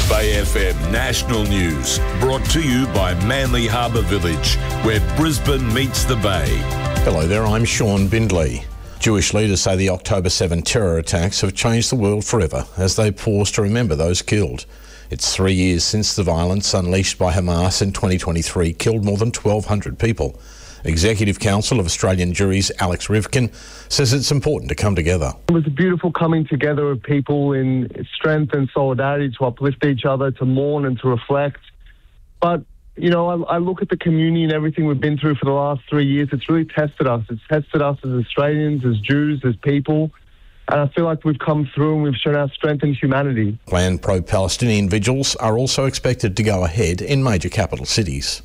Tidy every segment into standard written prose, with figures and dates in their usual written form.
Bay FM National News, brought to you by Manly Harbour Village, where Brisbane meets the Bay. Hello there, I'm Sean Bindley. Jewish leaders say the October 7 terror attacks have changed the world forever as they pause to remember those killed. It's 3 years since the violence unleashed by Hamas in 2023 killed more than 1,200 people. Executive Council of Australian Juries Alex Rivkin says it's important to come together. It was a beautiful coming together of people in strength and solidarity to uplift each other, to mourn and to reflect. But, you know, I look at the community and everything we've been through for the last 3 years. It's really tested us. It's tested us as Australians, as Jews, as people. And I feel like we've come through and we've shown our strength and humanity. Planned pro-Palestinian vigils are also expected to go ahead in major capital cities.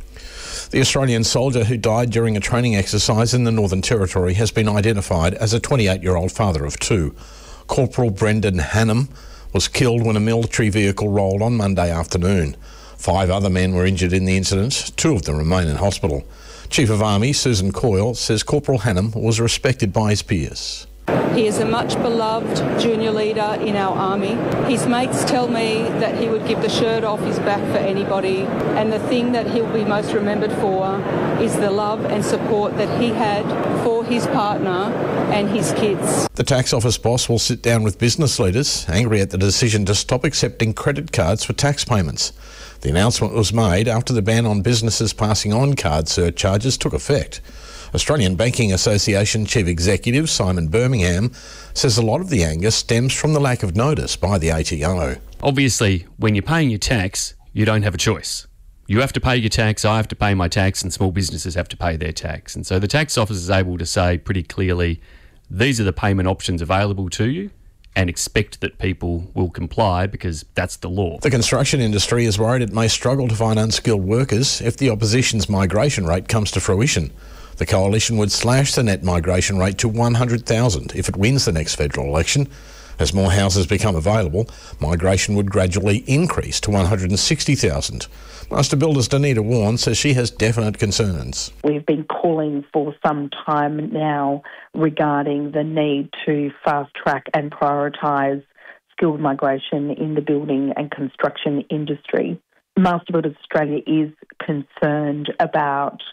The Australian soldier who died during a training exercise in the Northern Territory has been identified as a 28-year-old father of two. Corporal Brendan Hannam was killed when a military vehicle rolled on Monday afternoon. 5 other men were injured in the incident. 2 of them remain in hospital. Chief of Army Susan Coyle says Corporal Hannam was respected by his peers. He is a much beloved junior leader in our army. His mates tell me that he would give the shirt off his back for anybody, and the thing that he'll be most remembered for is the love and support that he had for his partner and his kids. The tax office boss will sit down with business leaders, angry at the decision to stop accepting credit cards for tax payments. The announcement was made after the ban on businesses passing on card surcharges took effect. Australian Banking Association Chief Executive Simon Birmingham says a lot of the anger stems from the lack of notice by the ATO. Obviously, when you're paying your tax, you don't have a choice. You have to pay your tax, I have to pay my tax, and small businesses have to pay their tax. And so the tax office is able to say pretty clearly, these are the payment options available to you, and expect that people will comply because that's the law. The construction industry is worried it may struggle to find unskilled workers if the opposition's migration rate comes to fruition. The coalition would slash the net migration rate to 100,000 if it wins the next federal election. As more houses become available, migration would gradually increase to 160,000. Master Builders Danita Warren says she has definite concerns. We've been calling for some time now regarding the need to fast-track and prioritise skilled migration in the building and construction industry. Master Builders Australia is concerned about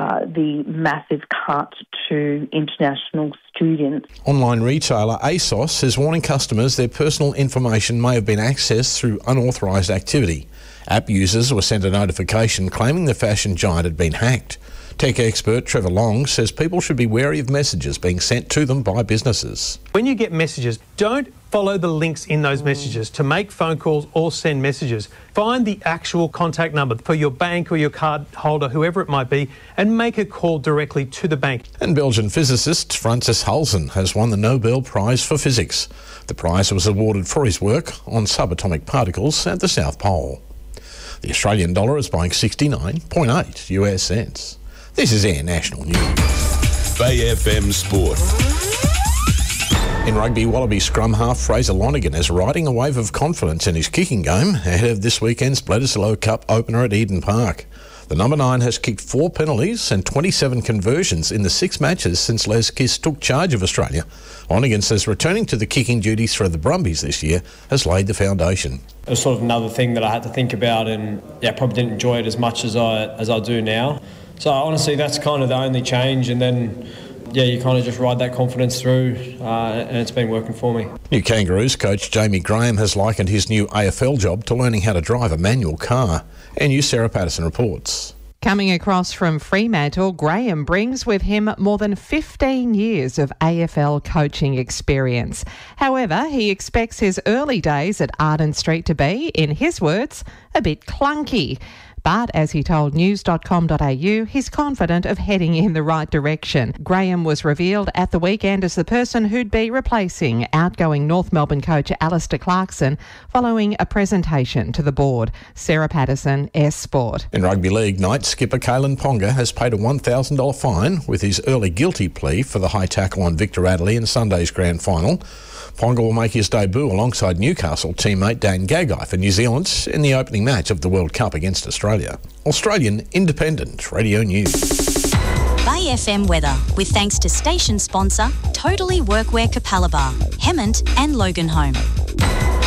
the massive cut to international students. Online retailer ASOS is warning customers their personal information may have been accessed through unauthorised activity. App users were sent a notification claiming the fashion giant had been hacked. Tech expert Trevor Long says people should be wary of messages being sent to them by businesses. When you get messages, don't follow the links in those messages to make phone calls or send messages. Find the actual contact number for your bank or your card holder, whoever it might be, and make a call directly to the bank. And Belgian physicist Francis Halsen has won the Nobel Prize for Physics. The prize was awarded for his work on subatomic particles at the South Pole. The Australian dollar is buying 69.8 US cents. This is Air National News. Bay FM Sport. In rugby, Wallaby scrum half Fraser Lonergan is riding a wave of confidence in his kicking game ahead of this weekend's Bledisloe Cup opener at Eden Park. The number 9 has kicked 4 penalties and 27 conversions in the 6 matches since Les Kiss took charge of Australia. Lonergan says returning to the kicking duties for the Brumbies this year has laid the foundation. It was sort of another thing that I had to think about, and probably didn't enjoy it as much as I do now. So honestly, that's kind of the only change, and then you kind of just ride that confidence through, and it's been working for me. New Kangaroos coach Jamie Graham has likened his new AFL job to learning how to drive a manual car. NU Sarah Patterson reports. Coming across from Fremantle, Graham brings with him more than 15 years of AFL coaching experience. However, he expects his early days at Arden Street to be, in his words, a bit clunky. But as he told news.com.au, he's confident of heading in the right direction. Graham was revealed at the weekend as the person who'd be replacing outgoing North Melbourne coach Alistair Clarkson following a presentation to the board. Sarah Patterson, S Sport. In rugby league, night skipper Kalen Ponga has paid a $1,000 fine with his early guilty plea for the high tackle on Victor Adderley in Sunday's grand final. Ponga will make his debut alongside Newcastle teammate Dan Gagai for New Zealand in the opening match of the World Cup against Australia. Australian Independent Radio News. Bay FM weather, with thanks to station sponsor Totally Workwear Capalaba, Hemmant and Loganholme.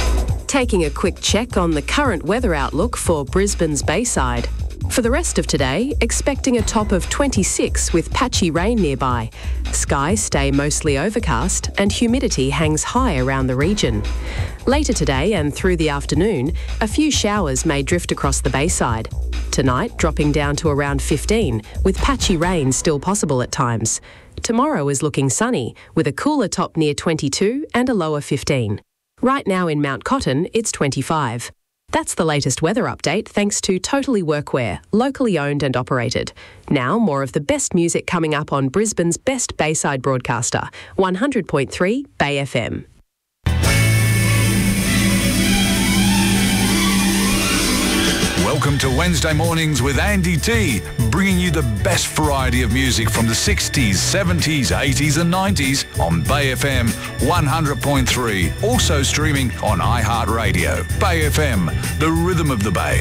Taking a quick check on the current weather outlook for Brisbane's Bayside. For the rest of today, expecting a top of 26 with patchy rain nearby. Skies stay mostly overcast and humidity hangs high around the region. Later today and through the afternoon, a few showers may drift across the Bayside. Tonight, dropping down to around 15, with patchy rain still possible at times. Tomorrow is looking sunny, with a cooler top near 22 and a lower 15. Right now in Mount Cotton, it's 25. That's the latest weather update thanks to Totally Workwear, locally owned and operated. Now, more of the best music coming up on Brisbane's best Bayside broadcaster, 100.3 Bay FM. Welcome to Wednesday Mornings with Andy T, bringing you the best variety of music from the 60s, 70s, 80s and 90s on Bay FM 100.3. Also streaming on iHeartRadio. Bay FM, the rhythm of the Bay.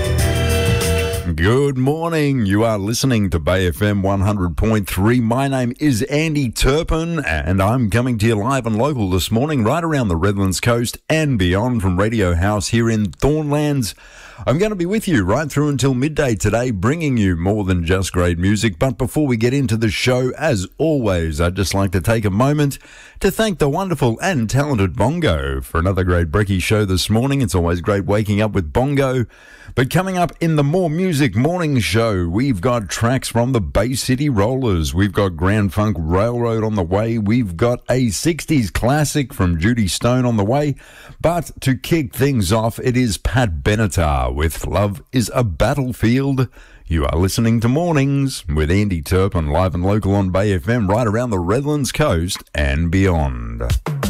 Good morning. You are listening to Bay FM 100.3. My name is Andy Turpin, and I'm coming to you live and local this morning, right around the Redlands coast and beyond from Radio House here in Thornlands. I'm going to be with you right through until midday today, bringing you more than just great music. But before we get into the show, as always, I'd just like to take a moment to thank the wonderful and talented Bongo for another great brekkie show this morning. It's always great waking up with Bongo. But coming up in the More Music Morning Show, we've got tracks from the Bay City Rollers. We've got Grand Funk Railroad on the way. We've got a 60s classic from Judy Stone on the way. But to kick things off, it is Pat Benatar with Love is a Battlefield. You are listening to Mornings with Andy Turpin, live and local on Bay FM, right around the Redlands coast and beyond.